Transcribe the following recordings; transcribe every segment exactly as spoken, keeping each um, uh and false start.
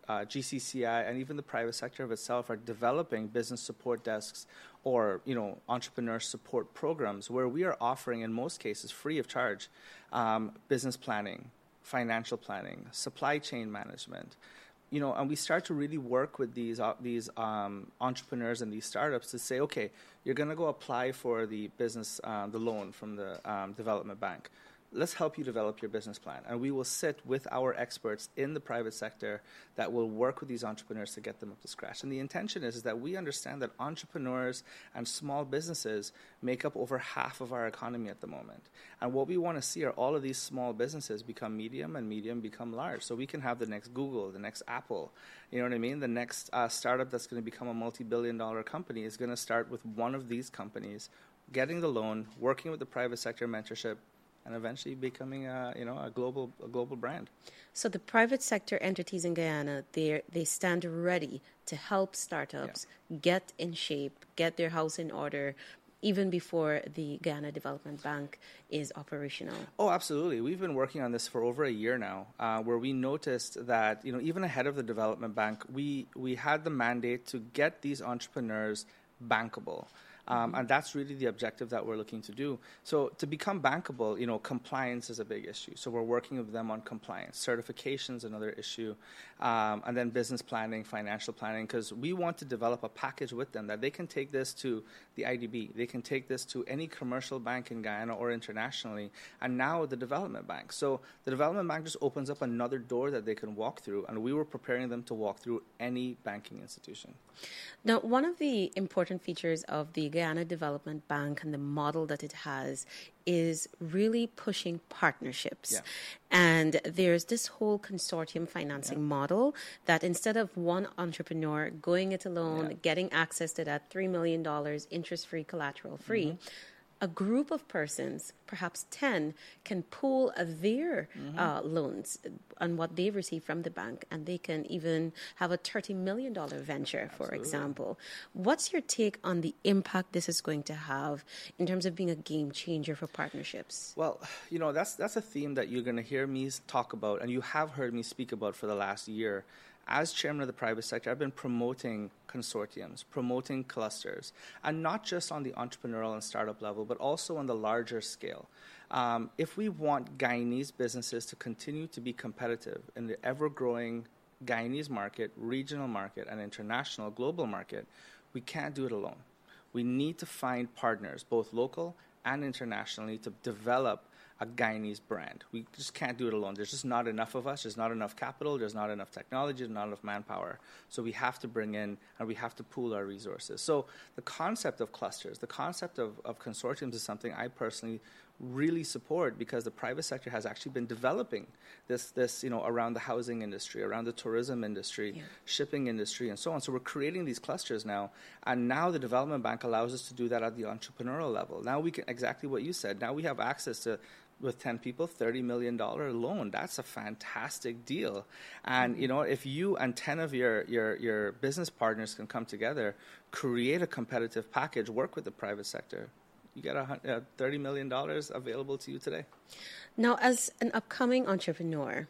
uh, G C C I and even the private sector of itself are developing business support desks or, you know, entrepreneur support programs where we are offering, in most cases, free of charge, um, business planning, financial planning, supply chain management. You know, and we start to really work with these uh, these um, entrepreneurs and these startups to say, okay, you're going to go apply for the business, uh, the loan from the um, development bank. Let's help you develop your business plan. And we will sit with our experts in the private sector that will work with these entrepreneurs to get them up to scratch. And the intention is, is that we understand that entrepreneurs and small businesses make up over half of our economy at the moment. And what we want to see are all of these small businesses become medium and medium become large. So we can have the next Google, the next Apple, you know what I mean? The next uh, startup that's going to become a multi-billion dollar company is going to start with one of these companies, getting the loan, working with the private sector mentorship, and eventually becoming a, you know, a global a global brand. So the private sector entities in Guyana, they they stand ready to help startups yeah. get in shape, get their house in order, even before the Guyana Development Bank is operational. Oh, absolutely. We've been working on this for over a year now, uh, where we noticed that, you know, even ahead of the Development Bank, we we had the mandate to get these entrepreneurs bankable. Um, and that's really the objective that we're looking to do. So to become bankable, you know, compliance is a big issue. So we're working with them on compliance. Certification is another issue. Um, and then business planning, financial planning, because we want to develop a package with them that they can take this to the I D B. They can take this to any commercial bank in Guyana or internationally. And now the Development Bank. So the Development Bank just opens up another door that they can walk through. And we were preparing them to walk through any banking institution. Now, one of the important features of the Guyana Development Bank and the model that it has is really pushing partnerships. Yeah. And there's this whole consortium financing yeah. model that instead of one entrepreneur going it alone, yeah. getting access to that three million dollars interest-free, collateral-free, mm-hmm. a group of persons, perhaps ten, can pool their mm-hmm. uh, loans on what they've received from the bank, and they can even have a thirty million dollars venture, for Absolutely. example. What's your take on the impact this is going to have in terms of being a game changer for partnerships? Well, you know, that's that's a theme that you're going to hear me talk about, and you have heard me speak about for the last year. As chairman of the private sector, I've been promoting consortiums, promoting clusters, and not just on the entrepreneurial and startup level, but also on the larger scale. Um, if we want Guyanese businesses to continue to be competitive in the ever-growing Guyanese market, regional market, and international global market, we can't do it alone. We need to find partners, both local and internationally, to develop a Guyanese brand. We just can't do it alone. There's just not enough of us. There's not enough capital. There's not enough technology. There's not enough manpower. So we have to bring in and we have to pool our resources. So the concept of clusters, the concept of, of consortiums is something I personally really support because the private sector has actually been developing this, this you know, around the housing industry, around the tourism industry, yeah. shipping industry, and so on. So we're creating these clusters now, and now the Development Bank allows us to do that at the entrepreneurial level. Now we can, exactly what you said, now we have access to, with ten people, thirty million dollars loan. That's a fantastic deal. And, you know, if you and ten of your, your, your business partners can come together, create a competitive package, work with the private sector, you get a thirty million dollars available to you today. Now, as an upcoming entrepreneur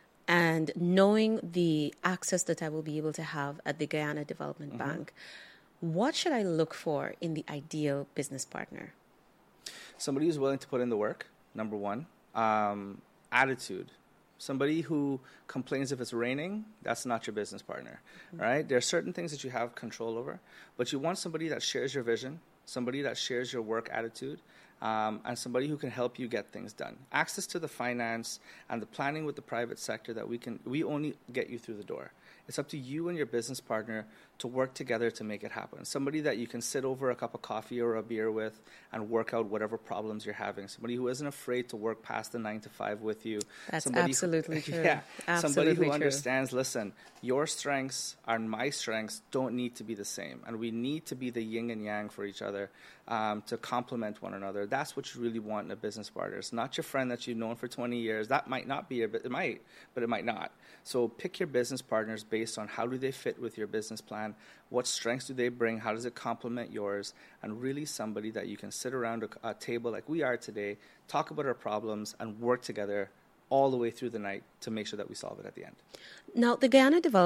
and knowing the access that I will be able to have at the Guyana Development mm-hmm. Bank, what should I look for in the ideal business partner? Somebody who's willing to put in the work, number one. Um, attitude. Somebody who complains if it's raining, that's not your business partner, mm-hmm. right? There are certain things that you have control over, but you want somebody that shares your vision, somebody that shares your work attitude, um, and somebody who can help you get things done. Access to the finance and the planning with the private sector that we can, we only get you through the door. It's up to you and your business partner to work together to make it happen. Somebody that you can sit over a cup of coffee or a beer with and work out whatever problems you're having. Somebody who isn't afraid to work past the nine to five with you. That's somebody absolutely who, true. Yeah, absolutely somebody who true. understands, listen, your strengths and my strengths don't need to be the same. And we need to be the yin and yang for each other um, to complement one another. That's what you really want in a business partner. It's not your friend that you've known for twenty years. That might not be your, it might, but it might not. So pick your business partners based on how do they fit with your business plan, what strengths do they bring, how does it complement yours, and really somebody that you can sit around a, a table like we are today, talk about our problems, and work together all the way through the night to make sure that we solve it at the end. Now, the Guyana Development